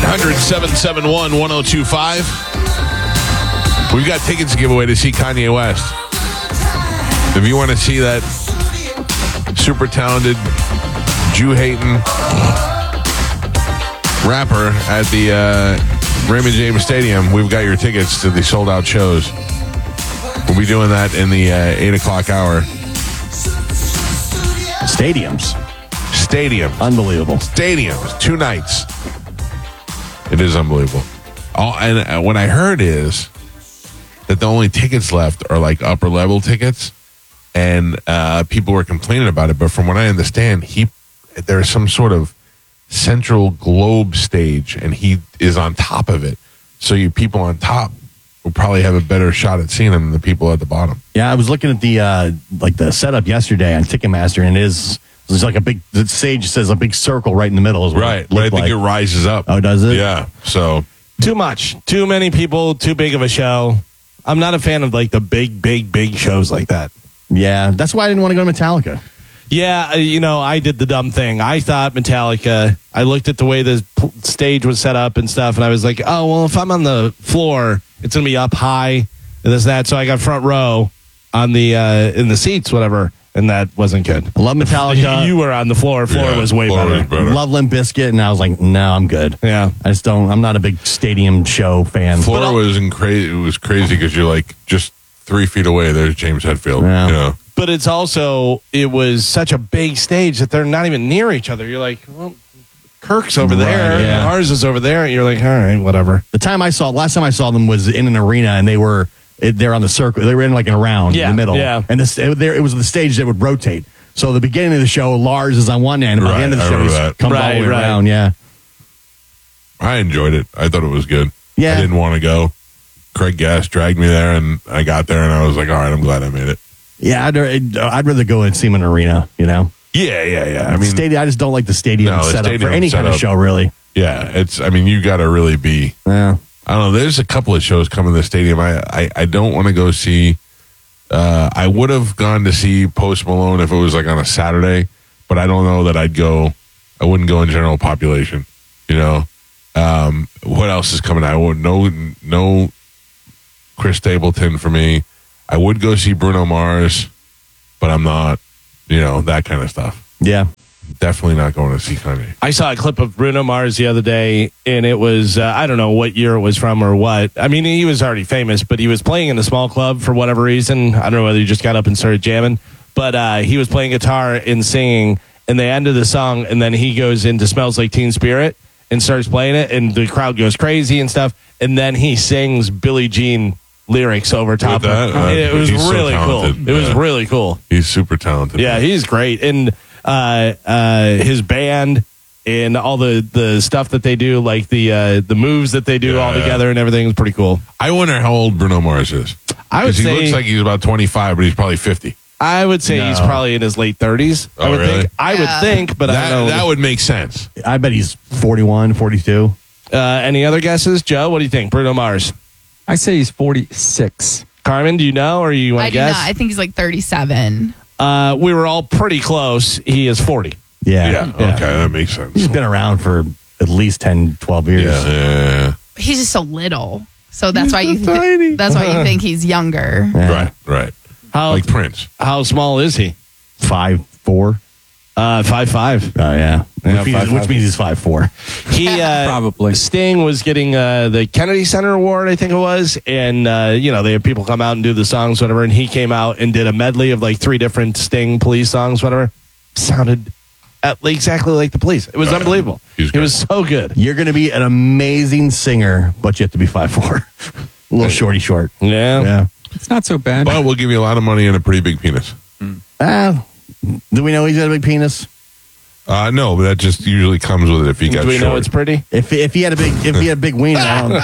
1-800-771-1025. We've got tickets to give away to see Kanye West. If you want to see that super talented, Jew-hating rapper at the Raymond James Stadium, we've got your tickets to the sold-out shows. We'll be doing that in the 8 o'clock hour. Stadiums. Unbelievable. Stadiums. 2 nights. It is unbelievable. And what I heard is that the only tickets left are like upper level tickets, and people were complaining about it. But from what I understand, there's some sort of central globe stage, and he is on top of it. So you people on top will probably have a better shot at seeing him than the people at the bottom. Yeah, I was looking at the setup yesterday on Ticketmaster, and it's like the stage says a big circle right in the middle. Is what Right. But I think it rises up. Oh, does it? Yeah. So too much. Too many people. Too big of a show. I'm not a fan of like the big shows like that. Yeah, that's why I didn't want to go to Metallica. Yeah, I did the dumb thing. I thought Metallica, I looked at the way the stage was set up and stuff, and I was like, oh, well, if I'm on the floor, it's going to be up high and this, that. So I got front row on the in the seats, whatever, and that wasn't good. I love Metallica. You were on the floor. Floor was way better. Love Limp Bizkit, and I was like, no, I'm good. Yeah. I'm not a big stadium show fan. Floor was crazy. It was crazy because you're like just 3 feet away. There's James Hetfield. Yeah. You know? But it was such a big stage that they're not even near each other. You're like, well, Kirk's over there. Yeah. Ours is over there. And you're like, all right, whatever. Last time I saw them was in an arena, and they're on the circle. They were in like an round in the middle. Yeah. And it was the stage that would rotate. So the beginning of the show, Lars is on one end, and by the end of the show, he comes all the way around. Yeah. I enjoyed it. I thought it was good. Yeah. I didn't want to go. Craig Gass dragged me there, and I got there, and I was like, all right, I'm glad I made it. Yeah, I'd rather go and see him in an arena, Yeah. I mean, I just don't like the stadium setup for any kind of show, really. Yeah, you got to really be. Yeah. I don't know. There's a couple of shows coming to the stadium. I don't want to go see. I would have gone to see Post Malone if it was like on a Saturday, but I don't know that I'd go. I wouldn't go in general population. What else is coming out? No Chris Stapleton for me. I would go see Bruno Mars, but I'm not, that kind of stuff. Yeah. Definitely not going to see Kanye. I saw a clip of Bruno Mars the other day, and it was, I don't know what year it was from or what. I mean, he was already famous, but he was playing in a small club for whatever reason. I don't know whether he just got up and started jamming, but he was playing guitar and singing, and they ended the song, and then he goes into Smells Like Teen Spirit and starts playing it, and the crowd goes crazy and stuff, and then he sings Billie Jean lyrics over top of it. It was really cool. It was really cool. He's super talented. Yeah, he's great. And his band and all the stuff that they do, like the moves that they do all together and everything is pretty cool. I wonder how old Bruno Mars is. I would say he looks like he's about 25, but he's probably 50. I would say he's probably in his late 30s. Oh, really? I would think, but I don't know. That would make sense. I bet he's 41, 42. Any other guesses? Joe, what do you think? Bruno Mars. I say he's 46. Carmen, do you know, or you want to guess? I do not. I think he's like 37. We were all pretty close. He is 40. Yeah. Okay, that makes sense. He's been around for at least 10, 12 years. Yeah. He's just so little. So that's why that's why you think he's younger. Yeah. Right. How, like Prince. How small is he? 5'4". 5'5". Oh, yeah. Which means he's 5'4". He Probably. Sting was getting the Kennedy Center Award, I think it was, and they had people come out and do the songs, whatever, and he came out and did a medley of like 3 different Sting Police songs, whatever. Sounded exactly like the Police. It was unbelievable. It was so good. You're going to be an amazing singer, but you have to be 5'4". A little short. Yeah. It's not so bad. But we'll give you a lot of money and a pretty big penis. Do we know he's got a big penis? No, but that just usually comes with it if you got Do we short. know it's pretty? If he had a big wiener,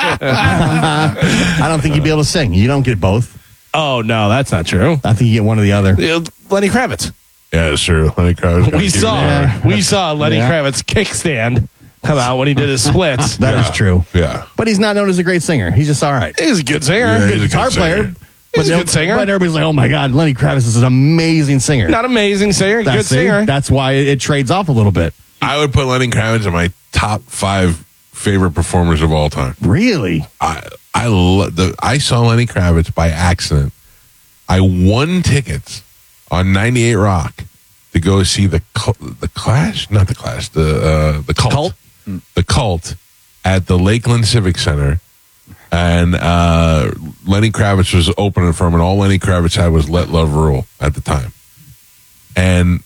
I don't think he'd be able to sing. You don't get both. Oh, no, that's not true. I think you get one or the other. Lenny Kravitz. Yeah, that's true. Lenny Kravitz. We saw Lenny Kravitz kickstand come out when he did his splits. That is true. Yeah. But he's not known as a great singer. He's just all right. He's a good singer. Yeah, Good guitar player. He's a good singer. But everybody's like, oh my God, Lenny Kravitz is an amazing singer. Not amazing singer, good singer. That's why it trades off a little bit. I would put Lenny Kravitz in my top 5 favorite performers of all time. Really? I saw Lenny Kravitz by accident. I won tickets on 98 Rock to go see the Clash, not the Clash, the Cult. The Cult at the Lakeland Civic Center. And Lenny Kravitz was opening for him, and all Lenny Kravitz had was Let Love Rule at the time. And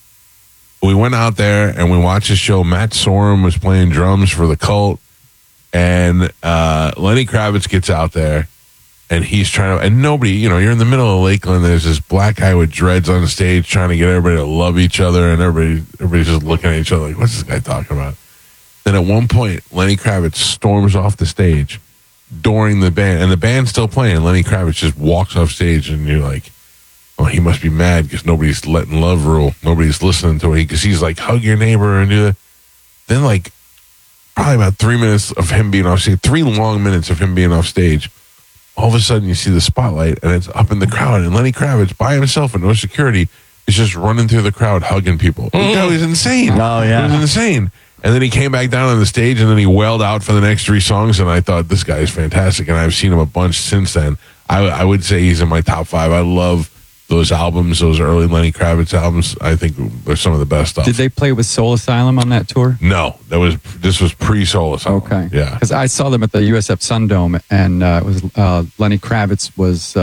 we went out there and we watched the show. Matt Sorum was playing drums for the Cult. And Lenny Kravitz gets out there and he's trying to, and nobody, you're in the middle of Lakeland. There's this black guy with dreads on stage trying to get everybody to love each other. And everybody's just looking at each other like, what's this guy talking about? Then at one point, Lenny Kravitz storms off the stage during the band, and the band's still playing. Lenny Kravitz just walks off stage, and you're like, oh, he must be mad because nobody's letting Love Rule. Nobody's listening to it because he's like, hug your neighbor and do that. Then, like, probably about 3 minutes of him being off stage, 3 long minutes of him being off stage. All of a sudden, you see the spotlight, and it's up in the crowd, and Lenny Kravitz, by himself and no security, is just running through the crowd, hugging people. The guy was insane. Oh, yeah. It was insane. And then he came back down on the stage, and then he wailed out for the next 3 songs, and I thought, this guy is fantastic, and I've seen him a bunch since then. I would say he's in my top 5. I love those albums, those early Lenny Kravitz albums. I think they're some of the best stuff. Did they play with Soul Asylum on that tour? No, this was pre-Soul Asylum. Okay. Yeah. Because I saw them at the USF Sundome, and it was Lenny Kravitz was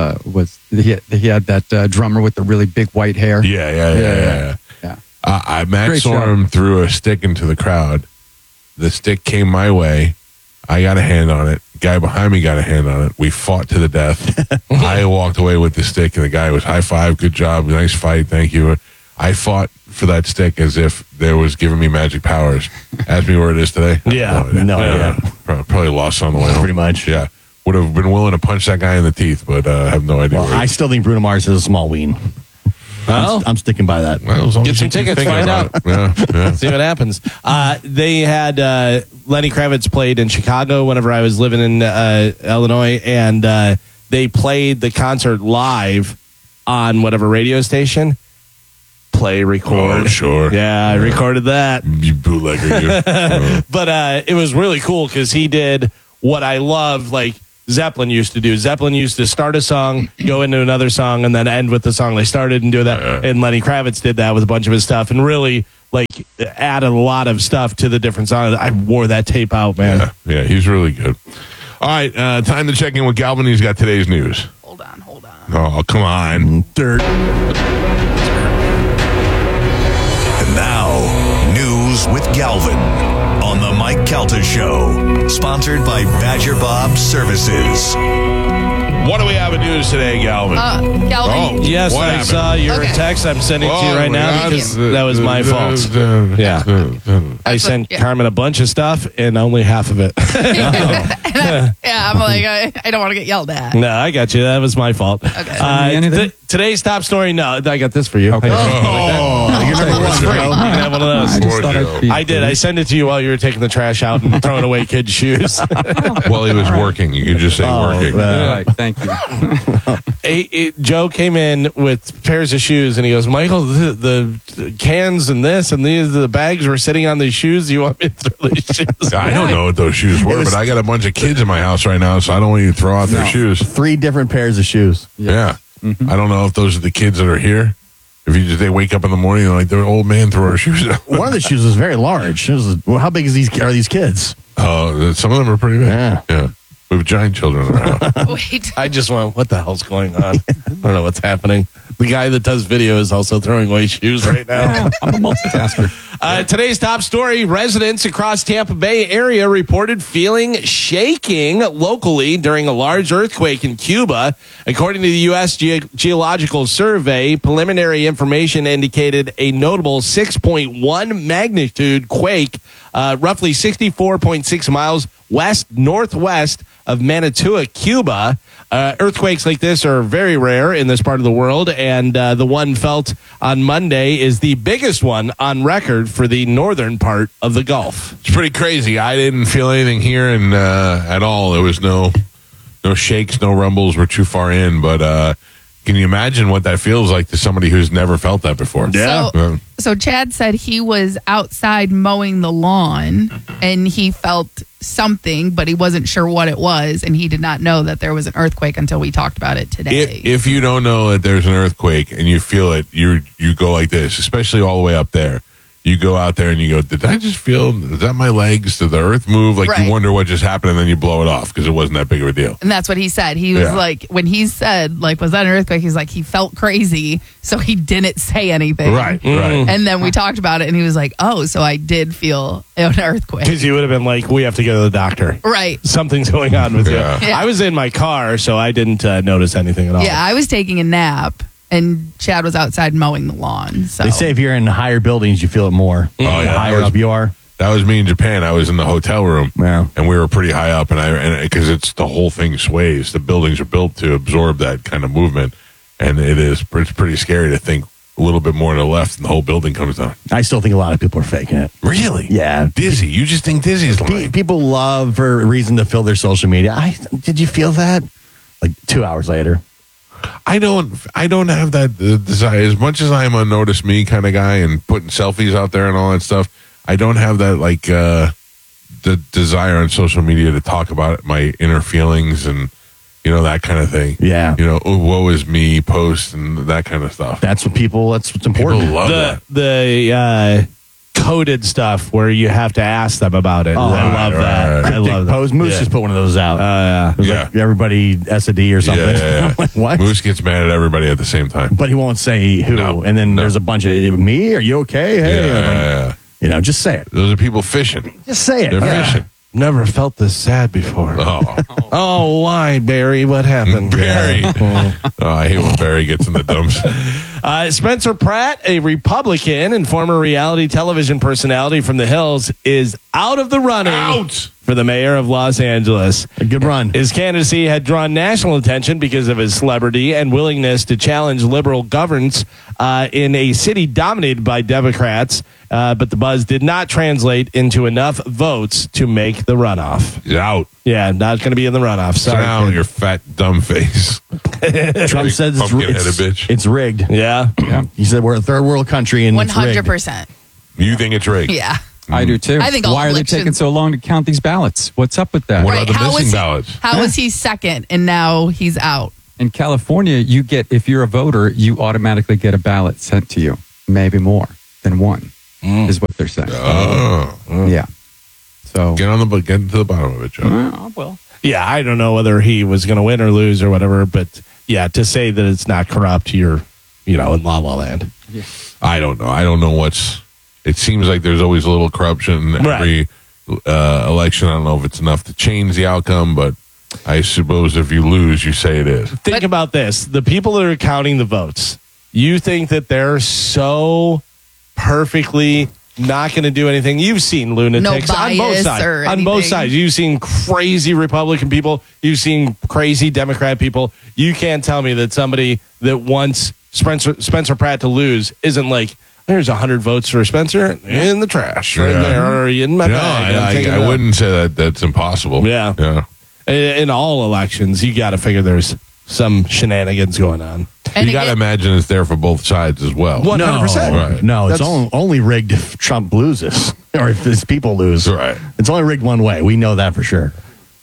he had that drummer with the really big white hair. Yeah. Matt Great Sorum threw a stick into the crowd. The stick came my way. I got a hand on it. The guy behind me got a hand on it. We fought to the death. I walked away with the stick, and the guy was high five, good job, nice fight, thank you. I fought for that stick as if there was giving me magic powers. Ask me where it is today. Yeah. No idea. Probably lost on the way home. Pretty much. Yeah. Would have been willing to punch that guy in the teeth, but have no idea. Well, where I still think Bruno Mars is a small ween. Well, I'm sticking by that. Well, as long Get as some you keep tickets, thinking find about out. it. Yeah. see what happens. They had Lenny Kravitz played in Chicago whenever I was living in Illinois, and they played the concert live on whatever radio station. Play, record. Oh, sure. Yeah, I recorded that. You bootlegger, you. But it was really cool because he did what I love, like Zeppelin used to do. Zeppelin used to start a song, go into another song, and then end with the song they started and do that. And Lenny Kravitz did that with a bunch of his stuff and really like added a lot of stuff to the different songs. I wore that tape out, man. Yeah, he's really good. All right, time to check in with Galvin. He's got today's news. Hold on. Oh, come on. Dirt. And now, news with Galvin on the Mike Calta Show, sponsored by Badger Bob Services. What do we have in news today, Galvin? Galvin. Yes, What I happened? saw your Okay. text. I'm sending it to you Oh, right my now God. because that was my fault. Yeah. I sent yeah. Carmen a bunch of stuff and only half of it. Yeah, I'm like, I don't want to get yelled at. No, I got you. That was my fault. Okay. anything? Today's top story. No, I got this for you. Okay. Oh, you're number one, It's free. You bro. can have one of I those. just thought I'd be I did. I sent it to you while you were taking the trash out and throwing away kids' shoes. Well, he was working. You could just say working. All right, thank you. Joe came in with pairs of shoes and he goes, Michael, the cans and this and these, the bags were sitting on these shoes. Do you want me to throw these shoes? I don't know what those shoes were, but I got a bunch of kids in my house right now, so I don't want you to throw out their shoes. 3 different pairs of shoes. Yeah. I don't know if those are the kids that are here. If they wake up in the morning and like, their old man threw our shoes out. One of the shoes was very large. It was, well, how big are these kids? Oh, some of them are pretty big. Yeah. We have giant children in our house. Wait. I just went, what the hell's going on? I don't know what's happening. The guy that does video is also throwing away shoes right now. I'm a multitasker. Today's top story, residents across Tampa Bay area reported feeling shaking locally during a large earthquake in Cuba. According to the U.S. Geological Survey, preliminary information indicated a notable 6.1 magnitude quake, roughly 64.6 miles west-northwest of Manitoba, Cuba. Earthquakes like this are very rare in this part of the world, and the one felt on Monday is the biggest one on record for the northern part of the Gulf. It's pretty crazy. I didn't feel anything here at all. There was no shakes, no rumbles. We're too far in, but can you imagine what that feels like to somebody who's never felt that before? Yeah. So Chad said he was outside mowing the lawn and he felt something, but he wasn't sure what it was, and he did not know that there was an earthquake until we talked about it today. If you don't know that there's an earthquake and you feel it, you go like this, especially all the way up there. You go out there and you go, did I just feel, is that my legs? Did the earth move? Like Right. you wonder what just happened and then you blow it off because it wasn't that big of a deal. And that's what he said. He was Yeah. like, when he said, like, was that an earthquake? He's like, he felt crazy, so he didn't say anything. Right. And then we talked about it, and he was like, oh, so I did feel an earthquake. Because you would have been like, we have to go to the doctor. Right. Something's going on with Yeah. you. Yeah. I was in my car, so I didn't notice anything at all. Yeah, I was taking a nap, and Chad was outside mowing the lawn. So They say if you're in higher buildings, you feel it more. Oh, yeah. The higher up you are. That was me in Japan. I was in the hotel room, Yeah. and we were pretty high up, and because it's the whole thing sways. The buildings are built to absorb that kind of movement, and it's pretty scary to think a little bit more to the left, and the whole building comes down. I still think a lot of people are faking it. Really? Yeah. Dizzy. You just think Dizzy's lying. People love for a reason to fill their social media. Did you feel that? Like 2 hours later. I don't have that desire. As much as I'm a notice me kind of guy and putting selfies out there and all that stuff, I don't have that like the desire on social media to talk about my inner feelings and that kind of thing. Yeah. Oh, woe is me post and that kind of stuff. That's what's People important. love that. The coded stuff where you have to ask them about it. Oh, I love that. right. I love that. Pose Moose Yeah. just put one of those out. Yeah. It was like everybody S&D or something. Yeah. Like, what? Moose gets mad at everybody at the same time. But he won't say who. No. And then No. there's a bunch of, me? Are you okay? Hey. Yeah. Just say it. Those are people fishing. Just say it. They're Yeah. fishing. Never felt this sad before. Oh, Oh, why, Barry? What happened? Barry. I hate when Barry gets in the dumps. Spencer Pratt, a Republican and former reality television personality from the Hills, is out of the running Out! for the mayor of Los Angeles. A good run. His candidacy had drawn national attention because of his celebrity and willingness to challenge liberal governance in a city dominated by Democrats, but the buzz did not translate into enough votes to make the runoff. He's out. Yeah, not going to be in the runoff. Sit Sorry. down, your fat, dumb face. Trump says Pumpkin-headed bitch. it's rigged. Yeah. He said we're a third world country and it's rigged. 100%. You think it's rigged? Yeah. I do too. I think all Why are they elections- taking so long to count these ballots? What's up with that? What Right. about the How missing was he- ballots? How was he second and now he's out? In California, you get, if you're a voter, you automatically get a ballot sent to you. Maybe more than one, is what they're saying. Oh. Yeah. So, Get into the bottom of it, Joe. well. Yeah, I don't know whether he was going to win or lose or whatever, but yeah, to say that it's not corrupt, you're, in La La Land. I don't know. I don't know it seems like there's always a little corruption in every election. I don't know if it's enough to change the outcome, but I suppose if you lose, you say it is. Think about this. The people that are counting the votes, you think that they're so perfectly not going to do anything. You've seen lunatics No on both bias sides. or On both anything. sides. You've seen crazy Republican people. You've seen crazy Democrat people. You can't tell me that somebody that wants Spencer Pratt to lose isn't like, there's 100 votes for Spencer in the trash right Yeah. there, or in my bag. I'm taking it I out. wouldn't say that that's impossible. Yeah. Yeah. In all elections, you got to figure there's some shenanigans going on. And You got to again- imagine it's there for both sides as well. 100%. Right. No, it's That's- only rigged if Trump loses or if his people lose. Right. It's only rigged one way. We know that for sure.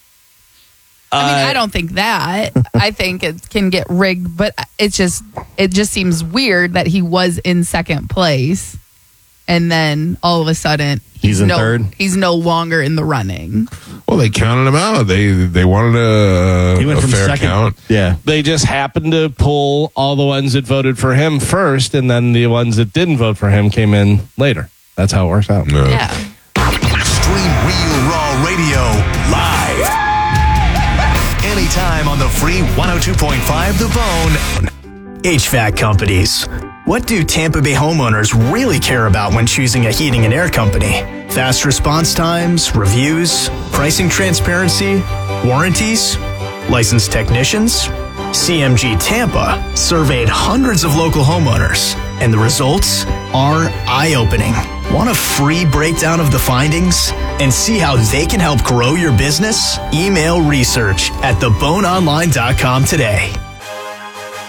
I don't think that. I think it can get rigged, but it just seems weird that he was in second place, and then all of a sudden He's in third? He's no longer in the running. Well, they counted him out. They wanted He went a from fair second. count. Yeah. They just happened to pull all the ones that voted for him first, and then the ones that didn't vote for him came in later. That's how it works out. No. Yeah. Stream Real Raw Radio live. Anytime on the free 102.5 The Bone. HVAC companies. What do Tampa Bay homeowners really care about when choosing a heating and air company? Fast response times, reviews, pricing transparency, warranties, licensed technicians? CMG Tampa surveyed hundreds of local homeowners, and the results are eye-opening. Want a free breakdown of the findings and see how they can help grow your business? Email research@theboneonline.com today.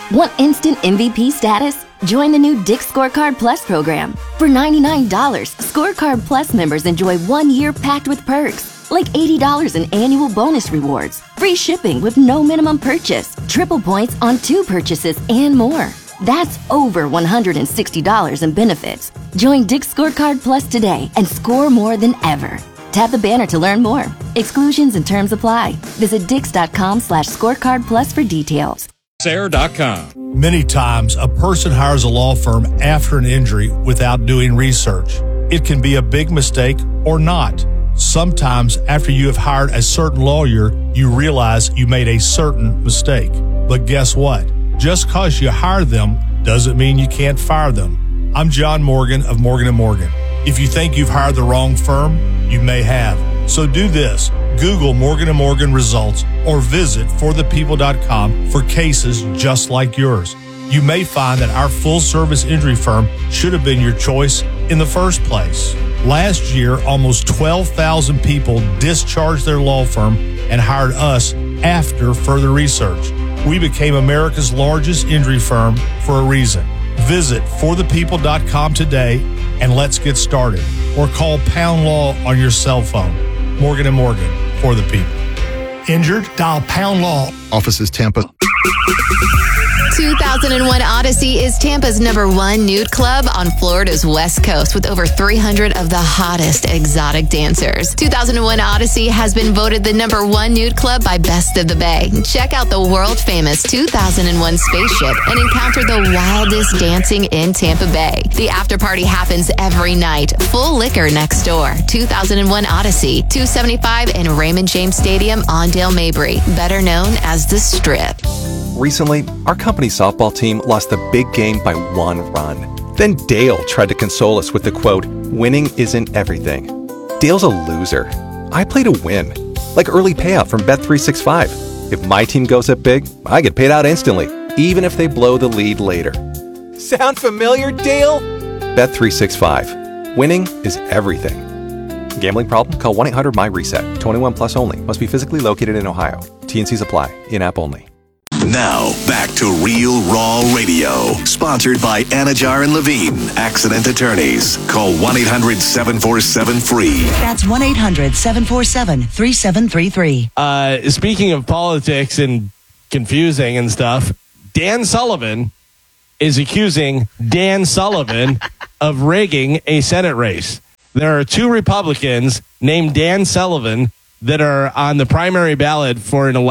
Want instant MVP status? Join the new Dick's Scorecard Plus program. For $99, Scorecard Plus members enjoy 1 year packed with perks, like $80 in annual bonus rewards, free shipping with no minimum purchase, triple points on 2 purchases, and more. That's over $160 in benefits. Join Dick's Scorecard Plus today and score more than ever. Tap the banner to learn more. Exclusions and terms apply. Visit dix.com/scorecard plus for details. Air.com. Many times, a person hires a law firm after an injury without doing research. It can be a big mistake or not. Sometimes, after you have hired a certain lawyer, you realize you made a certain mistake. But guess what? Just because you hire them doesn't mean you can't fire them. I'm John Morgan of Morgan & Morgan. If you think you've hired the wrong firm, you may have. So do this. Google Morgan & Morgan results or visit forthepeople.com for cases just like yours. You may find that our full-service injury firm should have been your choice in the first place. Last year, almost 12,000 people discharged their law firm and hired us after further research. We became America's largest injury firm for a reason. Visit forthepeople.com today and let's get started. Or call Pound Law on your cell phone. Morgan & Morgan, for the people. Injured? Dial Pound Law. Offices Tampa. 2001 Odyssey is Tampa's #1 nude club on Florida's West Coast with over 300 of the hottest exotic dancers. 2001 Odyssey has been voted the #1 nude club by Best of the Bay. Check out the world-famous 2001 spaceship and encounter the wildest dancing in Tampa Bay. The after party happens every night. Full liquor next door. 2001 Odyssey, 275 in Raymond James Stadium on Dale Mabry, better known as The Strip. Recently, our company softball team lost a big game by 1 run. Then Dale tried to console us with the quote, "Winning isn't everything." Dale's a loser. I play to win, like early payout from Bet365. If my team goes up big, I get paid out instantly, even if they blow the lead later. Sound familiar, Dale? Bet365. Winning is everything. Gambling problem? Call 1-800-MY-RESET. 21 plus only. Must be physically located in Ohio. T&Cs apply. In-app only. Now, back to Real Raw Radio. Sponsored by Anajar and Levine, accident attorneys. Call 1-800-747-FREE. That's 1-800-747-3733. Speaking of politics and confusing and stuff, Dan Sullivan is accusing Dan Sullivan of rigging a Senate race. There are 2 Republicans named Dan Sullivan that are on the primary ballot for an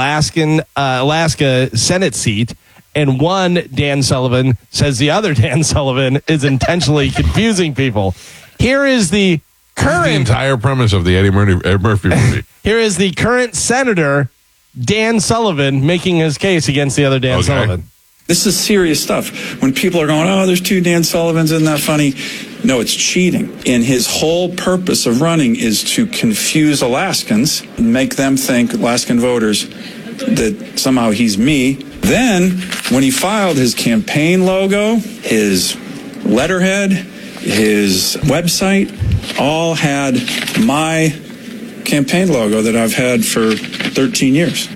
Alaska Senate seat, and one Dan Sullivan says the other Dan Sullivan is intentionally confusing people. Here is the current... the entire premise of the Eddie Murphy movie. Here is the current Senator Dan Sullivan making his case against the other Dan Sullivan. This is serious stuff. When people are going, oh, there's 2 Dan Sullivans, isn't that funny? No, it's cheating. And his whole purpose of running is to confuse Alaskans and make them think, Alaskan voters, that somehow he's me. Then, when he filed his campaign logo, his letterhead, his website, all had my campaign logo that I've had for 13 years.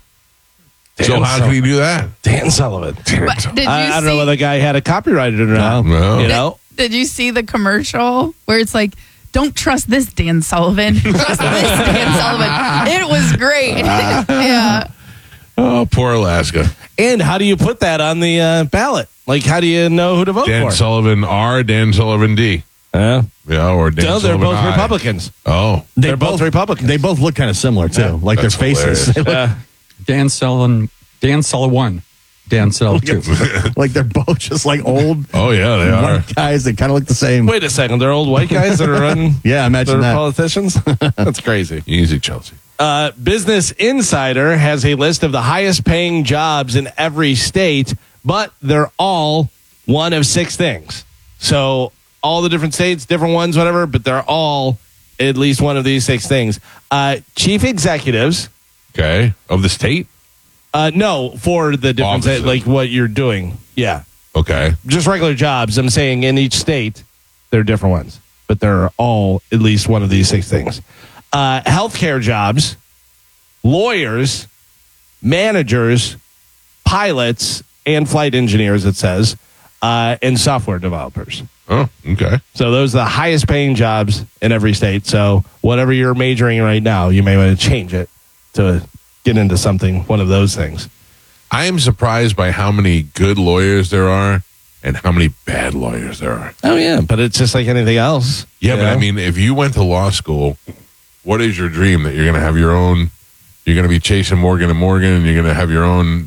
So how did he do that? Dan Sullivan. I don't know whether the guy had it copyrighted or not. No. You know? Did you see the commercial where it's like, don't trust this Dan Sullivan, trust this Dan Sullivan? It was great. Yeah. Oh, poor Alaska. And how do you put that on the ballot? Like, how do you know who to vote Dan for? Sullivan R, Dan Sullivan D. Yeah, or Dan no, they're Sullivan both I. Republicans. Oh. They're both Republicans. They both look kind of similar, too. Like their faces. They look, Dan Sullivan, Dan Sullivan, Dan Sullivan. like they're both just like old. Oh, yeah, they are. White guys that kind of look the same. Wait a second. They're old white guys that are running? Yeah, imagine that. that. Politicians? That's crazy. Easy, Chelsea. Business Insider has a list of the highest paying jobs in every state, but they're all one of 6 things. So all the different states, different ones, whatever, but they're all at least one of these 6 things. Chief executives. Okay. Of the state? No, for the different states, like what you're doing. Yeah. Okay. Just regular jobs. I'm saying in each state, they're different ones, but they're all at least one of these 6 things. Healthcare jobs, lawyers, managers, pilots, and flight engineers, it says, and software developers. Oh, okay. So those are the highest paying jobs in every state. So whatever you're majoring in right now, you may want to change it to get into one of those things. I am surprised by how many good lawyers there are and how many bad lawyers there are. Oh, yeah, but it's just like anything else. Yeah, but I mean, if you went to law school, what is your dream? That you're going to have your own, you're going to be chasing Morgan & Morgan, and you're going to have your own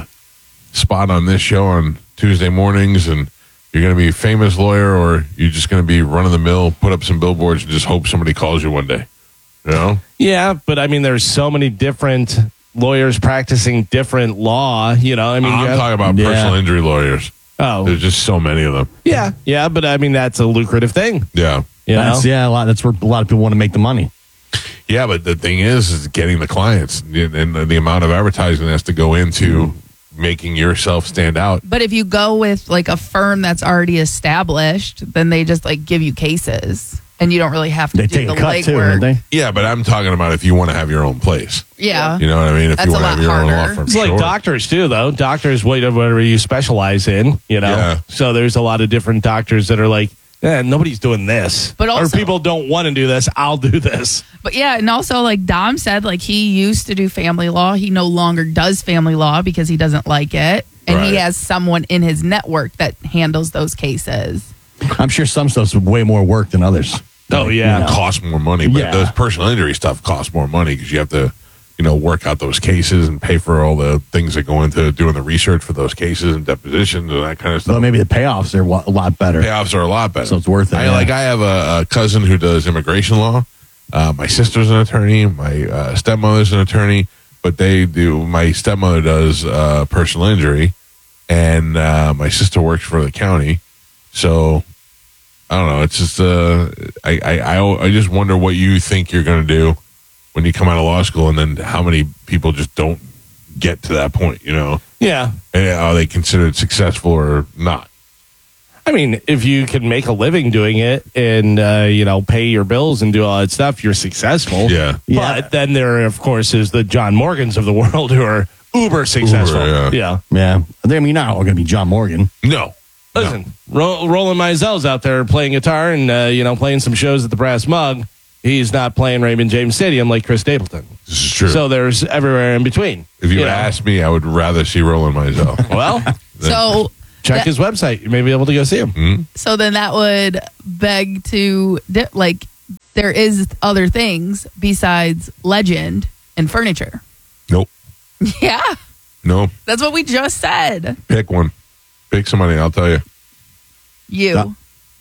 spot on this show on Tuesday mornings, and you're going to be a famous lawyer, or you're just going to be run-of-the-mill, put up some billboards, and just hope somebody calls you one day. You know? Yeah, but I mean, there's so many different lawyers practicing different law. You know, I mean, I'm talking about personal injury lawyers. Oh, there's just so many of them. Yeah, but I mean, that's a lucrative thing. Yeah, that's a lot. That's where a lot of people want to make the money. Yeah, but the thing is getting the clients and the amount of advertising that has to go into making yourself stand out. But if you go with like a firm that's already established, then they just like give you cases, and you don't really have to They do take the a cut too, legwork. don't they? Yeah, but I'm talking about if you want to have your own place. Yeah. You know what I mean? If That's you want a to have lot your own law harder. firm. It's like doctors too, though. Doctors, whatever you specialize in, you know. Yeah. So there's a lot of different doctors that are like, nobody's doing this, But also- or people don't want to do this. I'll do this. But yeah, and also like Dom said, like he used to do family law. He no longer does family law because he doesn't like it. And he Right. has someone in his network that handles those cases. I'm sure some stuff's way more work than others. Oh yeah, It costs more money, but Yeah. those personal injury stuff costs more money because you have to, work out those cases and pay for all the things that go into doing the research for those cases and depositions and that kind of stuff. But maybe the payoffs are a lot better. Payoffs are a lot better, So it's worth it, I yeah. have a cousin who does immigration law. My sister's an attorney. My stepmother's an attorney, but my stepmother does personal injury, and my sister works for the county. So I don't know. It's just I just wonder what you think you're going to do when you come out of law school, and then how many people just don't get to that point. yeah. And are they considered successful or not? I mean, if you can make a living doing it and pay your bills and do all that stuff, you're successful. Yeah. But then there, of course, is the John Morgans of the world who are uber successful. yeah. Yeah. I mean, you're not all going to be John Morgan. No. Listen, Roland Mizell's out there playing guitar and playing some shows at the Brass Mug. He's not playing Raymond James Stadium like Chris Stapleton. This is true. So there's everywhere in between. If you asked me, I would rather see Roland Mizell. Well, So check his website. You may be able to go see him. so then that would beg to there is other things besides legend and furniture. Nope. Yeah. No. That's what we just said. Pick one. Pick somebody. I'll tell you. You.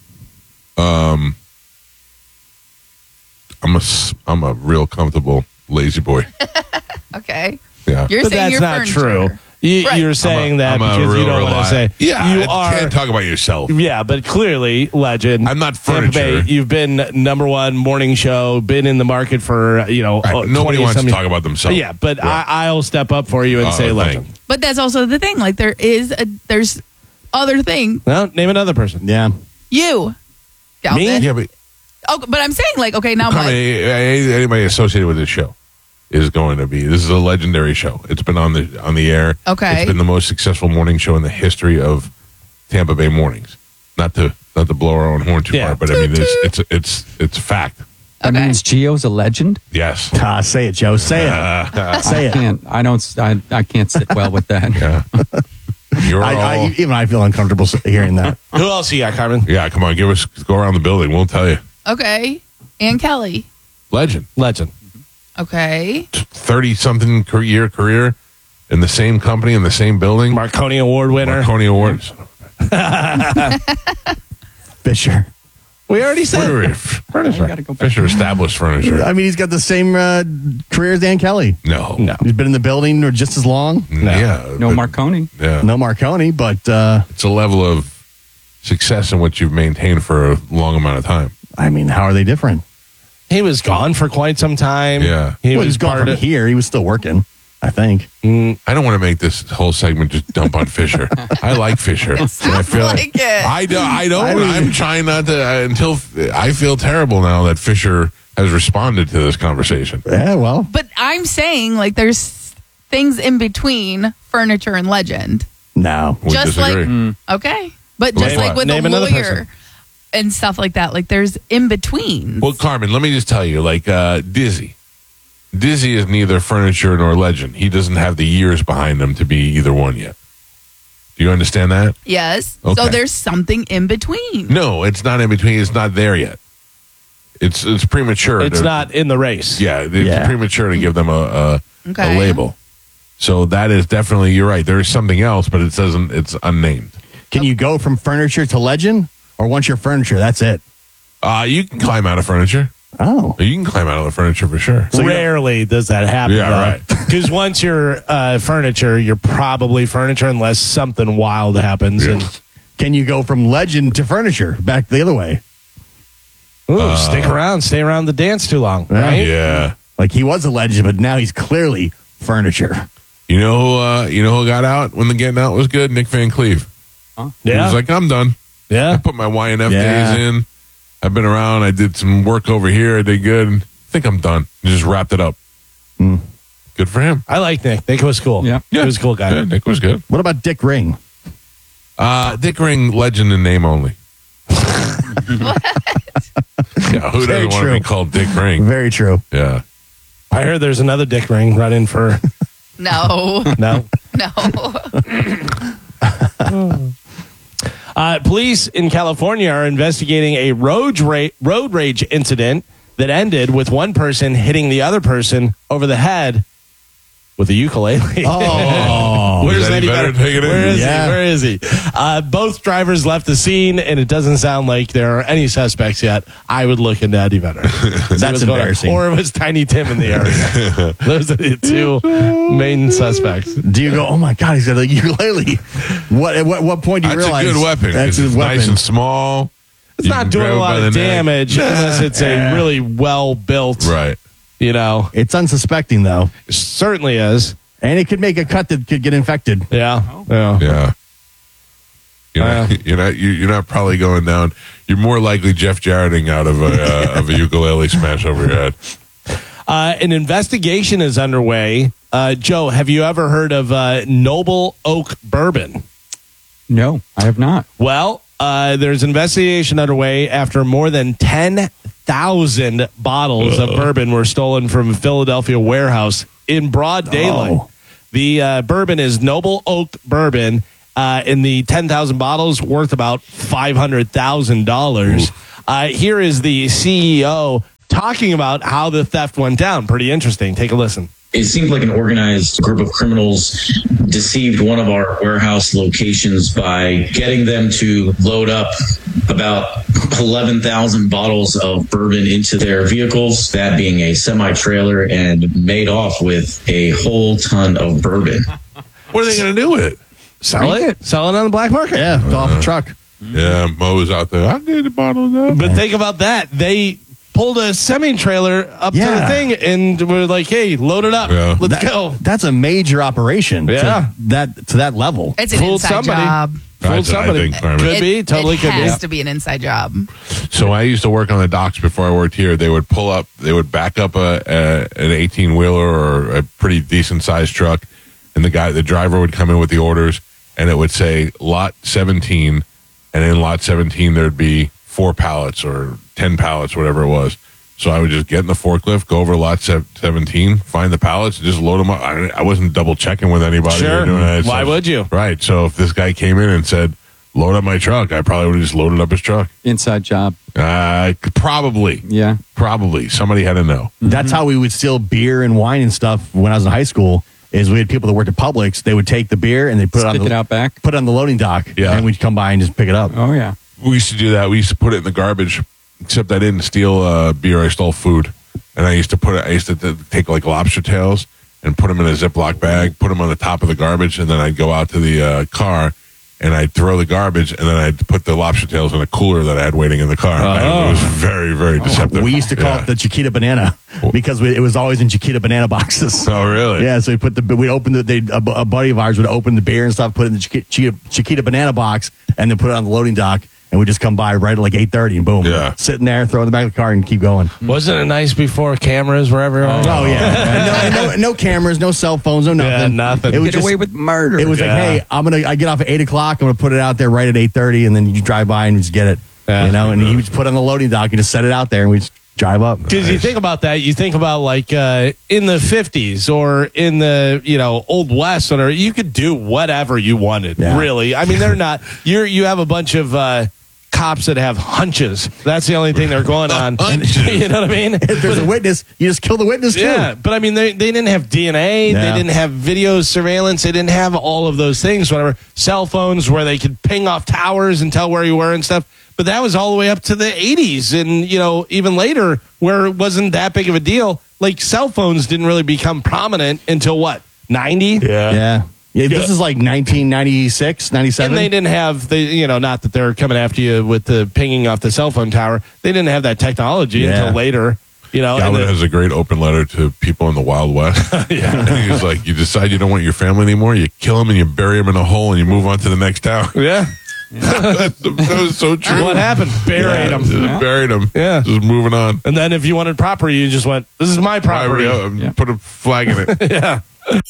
I'm a real comfortable lazy boy. Okay. Yeah. You're But saying that's you're not furniture. true. You're saying that I'm a because you real don't want to reliable- say. Yeah, you you are. can't talk about yourself. Yeah, but clearly, legend. I'm not Tampa Bay, furniture. you've been number one morning show, been in the market for Right. Nobody 20 wants to something- talk about themselves. Yeah, but Right. I'll step up for you and say thank legend. you. But that's also the thing. Like there's other thing. Well, name another person. Yeah. You. Galvin. Yeah, but Oh, but I'm saying like, okay, now what? anybody associated with this show is going to be. This is a legendary show. It's been on the air. Okay. It's been the most successful morning show in the history of Tampa Bay mornings. Not to blow our own horn too Yeah. far, but I mean it's a fact. That Okay. means Gio's a legend. Yes. Say it, Joe. Say it. Say it. I can't sit well with that. Yeah. You're all. Even I feel uncomfortable hearing that. Who else you got, Carmen? Yeah, come on, go around the building. We'll tell you. Okay. Ann Kelly. Legend. Legend. Okay. 30-something year career in the same company in the same building. Marconi Award winner. Marconi Awards. Fisher. We already said Furniture. Fisher established furniture. I mean, he's got the same career as Dan Kelly. No. He's been in the building just as long. Yeah. No but- Marconi. Yeah. No Marconi, but It's a level of success in which you've maintained for a long amount of time. I mean, how are they different? He was gone for quite some time. Yeah. He Well, was he's gone part from of. here. He was still working, I think. I don't want to make this whole segment just dump on Fisher. I like Fisher. And I feel like it. I don't. I'm trying not to until I feel terrible now that Fisher has responded to this conversation. Yeah, well, But I'm saying like there's things in between furniture and legend. No. We Just disagree. like okay, but just Like like what? with Name a another lawyer person. and stuff like that, like there's in between. Well, Carmen, let me just tell you, like Dizzy. Dizzy is neither furniture nor legend. He doesn't have the years behind him to be either one yet. Do you understand that? Yes. Okay. So there's something in between. No, it's not in between. It's not there yet. It's premature. It's not in the race. Yeah, it's premature to give them a label. So that is definitely, you're right. There is something else, but it doesn't. It's unnamed. Can you go from furniture to legend, or once you're furniture, that's it? You can climb out of furniture. Oh, you can climb out of the furniture for sure. Rarely does that happen. Yeah, right. Because once you're furniture, you're probably furniture unless something wild happens. Yeah. And can you go from legend to furniture back the other way? ooh, stay around the dance too long, right? Yeah. Like he was a legend, but now he's clearly furniture. You know who got out when the getting out was good? Nick Van Cleef. He Yeah. was like, I'm done. Yeah. I put my YNF Yeah. days in. I've been around. I did some work over here. I did good. I think I'm done. He just wrapped it up. Good for him. I like Nick. Nick was cool. Yeah. He was a cool guy. Yeah, Nick was good. What about Dick Ring? Dick Ring, legend in name only. Yeah, who Very doesn't want to true. be called Dick Ring? Very true. Yeah. I heard there's another Dick Ring running for No. no. No. Police in California are investigating a road rage incident that ended with one person hitting the other person over the head with a ukulele. Oh, Where's Is Eddie Eddie Vedder taking it? Where is Yeah. he? Where is he? Both drivers left the scene, and it doesn't sound like there are any suspects yet. I would look into Eddie Vedder. That's embarrassing. Or it was Tiny Tim in the area. Those are the two main suspects. Do you go, oh my God, he's got a ukulele? What point do you That's realize? a good weapon. That's It's a nice weapon. and small. It's You not can doing grab a it lot by of the neck. damage unless it's a really well built. Right. You know, It's unsuspecting, though. it certainly is. And it could make a cut that could get infected. Yeah. Yeah. Yeah. You're not probably going down. You're more likely Jeff Jarretting out of a ukulele smash over your head. An investigation is underway. Joe, have you ever heard of Noble Oak Bourbon? No, I have not. Well, there's an investigation underway after more than 10,000 bottles of bourbon were stolen from a Philadelphia warehouse in broad daylight. Oh. The bourbon is Noble Oak Bourbon. In the 10,000 bottles, worth about $500,000. Here is the CEO talking about how the theft went down. Pretty interesting. Take a listen. It seemed like an organized group of criminals deceived one of our warehouse locations by getting them to load up about 11,000 bottles of bourbon into their vehicles, that being a semi-trailer, and made off with a whole ton of bourbon. What are they going to do with it? Sell it? Sell it on the black market? Yeah, off the truck. Yeah, Mo's out there. I need a bottle of that. But think about that. They pulled a semi-trailer up to the Yeah. thing and were like, hey, load it up. Yeah. Let's go. That's a major operation. Yeah. To that level. It's an Fooled inside somebody. job. Fooled That's what I somebody. think, Carmen. Could be. Totally it could be. has to be an inside job. So I used to work on the docks before I worked here. They would back up an 18-wheeler or a pretty decent-sized truck, and the driver would come in with the orders, and it would say lot 17, and in lot 17 there'd be 4 pallets or 10 pallets, whatever it was. So I would just get in the forklift, go over to lot 17, find the pallets, and just load them up. I wasn't double checking with anybody. Sure. Or doing that. Why would you? Right. So if this guy came in and said, load up my truck, I probably would have just loaded up his truck. Inside job. Probably. Yeah. Probably. Somebody had to know. That's how we would steal beer and wine and stuff when I was in high school. Is we had people that worked at Publix. They would take the beer and they put Stick it out back. put it on the loading dock. Yeah. And we'd come by and just pick it up. Oh, yeah. We used to do that. We used to put it in the garbage, except I didn't steal beer. I stole food. And I used to take like lobster tails and put them in a Ziploc bag, put them on the top of the garbage, and then I'd go out to the car and I'd throw the garbage, and then I'd put the lobster tails in a cooler that I had waiting in the car. It was very, very deceptive. We used to call it the Chiquita Banana because it was always in Chiquita Banana boxes. Oh, really? Yeah, so we'd open a buddy of ours would open the beer and stuff, put it in the Chiquita Banana box, and then put it on the loading dock, and we'd just come by right at like 8:30 and boom. Yeah. Sitting there, throw it in the back of the car and keep going. Wasn't it nice before cameras were everywhere? Oh, yeah. no cameras, no cell phones, no nothing. Yeah, nothing. It was Get away with murder. It was like, hey, I get off at 8:00. I'm gonna put it out there right at 8:30, and then you drive by and just get it. Yeah. And he would just put it on the loading dock and just set it out there, and we just drive up. Because you think about that, you think about like in the 50s or in the Old West, or you could do whatever you wanted. Yeah. Really, I mean, they're not. You have a bunch of cops that have hunches. That's the only thing they're going on. You know what I mean? If there's a witness, you just kill the witness too. Yeah, but I mean, they didn't have DNA. Yeah. They didn't have video surveillance. They didn't have all of those things. Whatever, cell phones where they could ping off towers and tell where you were and stuff. But that was all the way up to the 80s, and even later, where it wasn't that big of a deal. Like cell phones didn't really become prominent until what, 90? Yeah. This is like 1996, 97. And they didn't have not that they're coming after you with the pinging off the cell phone tower. They didn't have that technology until later. Galvin has a great open letter to people in the Wild West. And he's like, you decide you don't want your family anymore, you kill them and you bury them in a hole and you move on to the next tower. Yeah. That was so true. What happened? Buried them. Buried them. Yeah. Just moving on. And then if you wanted property, you just went, this is my property. Put a flag in it. Yeah.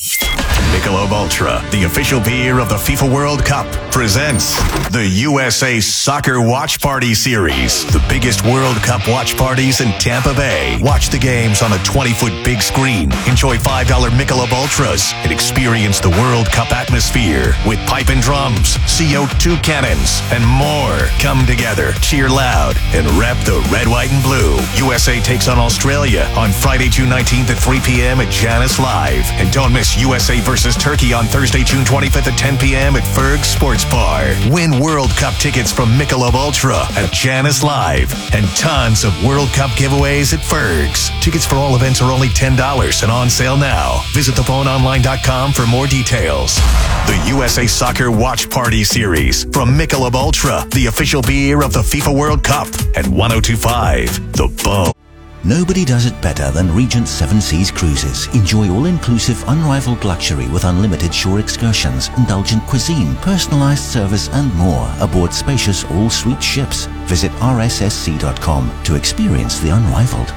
Michelob Ultra, the official beer of the FIFA World Cup, presents the USA Soccer Watch Party Series, the biggest World Cup watch parties in Tampa Bay. Watch the games on a 20-foot big screen. Enjoy $5 Michelob Ultras and experience the World Cup atmosphere with pipe and drums, CO2 cannons, and more. Come together, cheer loud, and rep the red, white, and blue. USA takes on Australia on Friday, June 19th at 3 p.m. at Janus Live. And don't miss USA versus Turkey on Thursday, June 25th at 10 p.m. at Ferg Sports Bar. Win World Cup tickets from Michelob Ultra at Janus Live and tons of World Cup giveaways at Ferg's. Tickets for all events are only $10 and on sale now. Visit thephoneonline.com for more details. The USA Soccer Watch Party Series from Michelob Ultra, the official beer of the FIFA World Cup at 102.5 The Bone. Nobody does it better than Regent Seven Seas Cruises. Enjoy all-inclusive, unrivaled luxury with unlimited shore excursions, indulgent cuisine, personalized service, and more aboard spacious all-suite ships. Visit rssc.com to experience the unrivaled.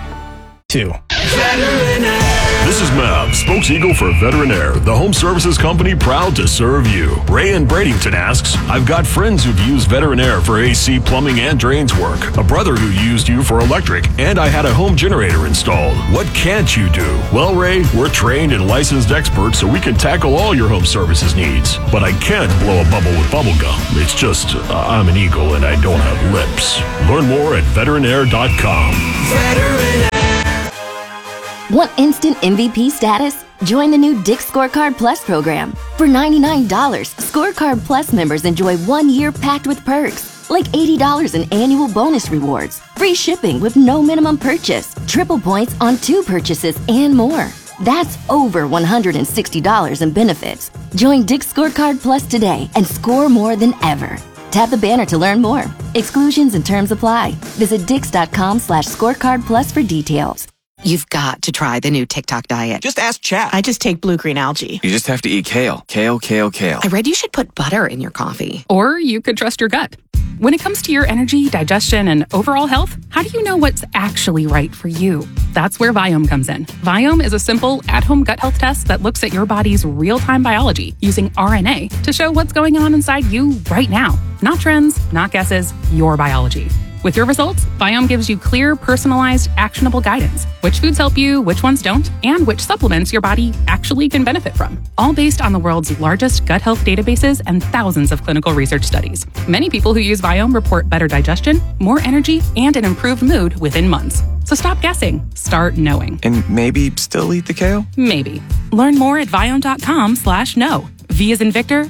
This is Mav, spokes-eagle for Veterinaire, the home services company proud to serve you. Ray in Bradenton asks, I've got friends who've used Veterinaire for AC, plumbing, and drains work. A brother who used you for electric, and I had a home generator installed. What can't you do? Well, Ray, we're trained and licensed experts, so we can tackle all your home services needs. But I can't blow a bubble with bubble gum. It's just, I'm an eagle and I don't have lips. Learn more at veterinaire.com. Veterinaire. Want instant MVP status? Join the new Dick's Scorecard Plus program. For $99, Scorecard Plus members enjoy 1 year packed with perks, like $80 in annual bonus rewards, free shipping with no minimum purchase, triple points on 2 purchases, and more. That's over $160 in benefits. Join Dick's Scorecard Plus today and score more than ever. Tap the banner to learn more. Exclusions and terms apply. Visit dix.com/scorecard plus for details. You've got to try the new TikTok diet. Just ask chat. I just take blue green algae. You just have to eat kale. Kale, kale, kale. I read you should put butter in your coffee. Or you could trust your gut. When it comes to your energy, digestion, and overall health, how do you know what's actually right for you? That's where Viome comes in. Viome is a simple, at-home gut health test that looks at your body's real-time biology using RNA to show what's going on inside you right now. Not trends, not guesses, your biology. With your results, Viome gives you clear, personalized, actionable guidance. Which foods help you, which ones don't, and which supplements your body actually can benefit from. All based on the world's largest gut health databases and thousands of clinical research studies. Many people who use Viome report better digestion, more energy, and an improved mood within months. So stop guessing. Start knowing. And maybe still eat the kale? Maybe. Learn more at Viome.com/know. V as in Victor,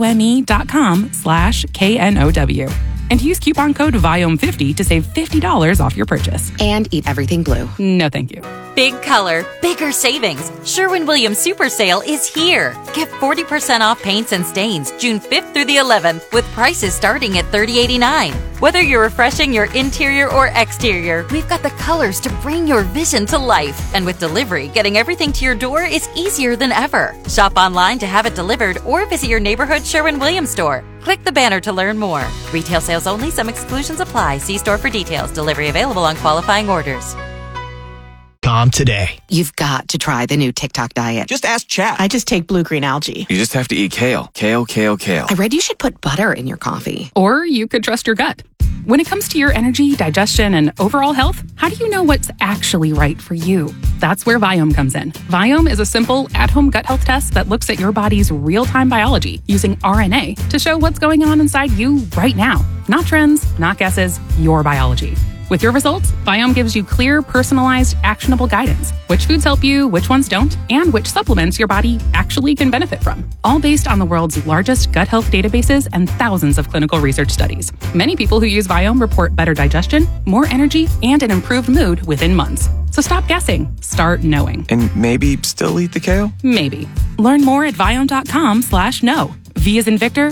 IOME.com/KNOW. And use coupon code VIOME50 to save $50 off your purchase. And eat everything blue. No, thank you. Big color, bigger savings. Sherwin-Williams Super Sale is here. Get 40% off paints and stains June 5th through the 11th with prices starting at $30.89. Whether you're refreshing your interior or exterior, we've got the colors to bring your vision to life. And with delivery, getting everything to your door is easier than ever. Shop online to have it delivered or visit your neighborhood Sherwin-Williams store. Click the banner to learn more. Retail sales only. Some exclusions apply. See store for details. Delivery available on qualifying orders. SpinnQuest.com today. You've got to try the new TikTok diet. Just ask chat. I just take blue-green algae. You just have to eat kale. Kale, kale, kale. I read you should put butter in your coffee. Or you could trust your gut. When it comes to your energy, digestion, and overall health, how do you know what's actually right for you? That's where Viome comes in. Viome is a simple, at-home gut health test that looks at your body's real-time biology using RNA to show what's going on inside you right now. Not trends, not guesses, your biology. With your results, Viome gives you clear, personalized, actionable guidance. Which foods help you, which ones don't, and which supplements your body actually can benefit from. All based on the world's largest gut health databases and thousands of clinical research studies. Many people who use Viome report better digestion, more energy, and an improved mood within months. So stop guessing. Start knowing. And maybe still eat the kale? Maybe. Learn more at Viome.com/know. V as in Victor,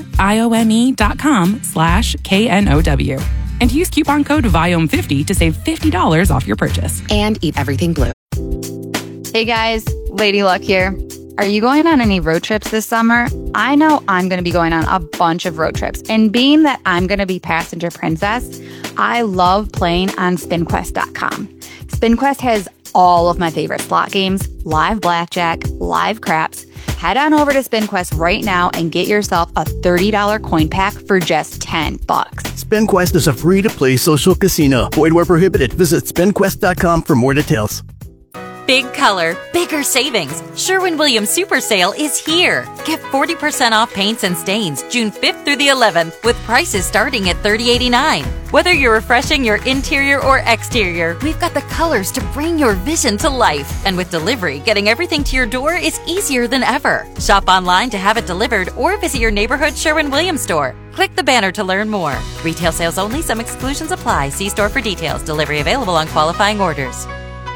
IOME.com/KNOW. And use coupon code VIOME50 to save $50 off your purchase. And eat everything blue. Hey guys, Lady Luck here. Are you going on any road trips this summer? I know I'm going to be going on a bunch of road trips. And being that I'm going to be passenger princess, I love playing on SpinQuest.com. SpinQuest has all of my favorite slot games, live blackjack, live craps. Head on over to SpinQuest right now and get yourself a $30 coin pack for just $10. SpinQuest is a free-to-play social casino. Void where prohibited. Visit SpinQuest.com for more details. Big color, bigger savings. Sherwin-Williams Super Sale is here. Get 40% off paints and stains June 5th through the 11th with prices starting at $30.89. Whether you're refreshing your interior or exterior, we've got the colors to bring your vision to life. And with delivery, getting everything to your door is easier than ever. Shop online to have it delivered or visit your neighborhood Sherwin-Williams store. Click the banner to learn more. Retail sales only. Some exclusions apply. See store for details. Delivery available on qualifying orders.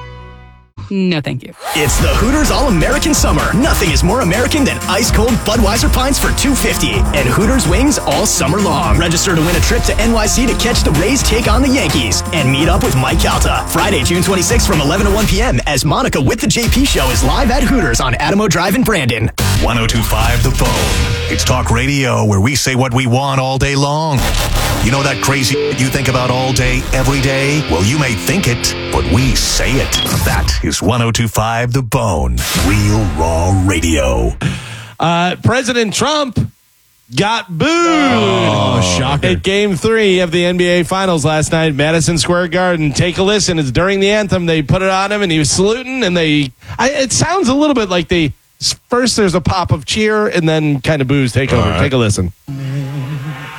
No, thank you. It's the Hooters All-American Summer. Nothing is more American than ice-cold Budweiser pints for $2.50 and Hooters wings all summer long. Register to win a trip to NYC to catch the Rays take on the Yankees and meet up with Mike Calta. Friday, June 26th from 11 to 1 p.m. as Monica with the JP Show is live at Hooters on Adamo Drive in Brandon. 102.5 The Bone. It's talk radio where we say what we want all day long. You know that crazy you think about all day, every day? Well, you may think it, but we say it. That is 102.5 The Bone. Real Raw Radio. President Trump got booed. Oh, shocker. At Game 3 of the NBA Finals last night, Madison Square Garden. Take a listen. It's during the anthem. They put it on him, and he was saluting, and it sounds a little bit like first there's a pop of cheer, and then kind of boos take over. Right. Take a listen.